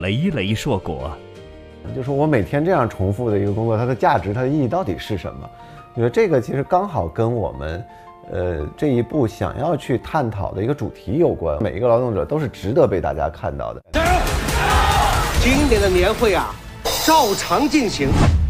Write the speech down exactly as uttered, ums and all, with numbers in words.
累累硕果。 就是我每天这样重复的一个工作，它的价值、它的意义到底是什么？我觉得这个其实刚好跟我们，呃，这一步想要去探讨的一个主题有关。每一个劳动者都是值得被大家看到的。 加油！今年的年会啊，照常进行。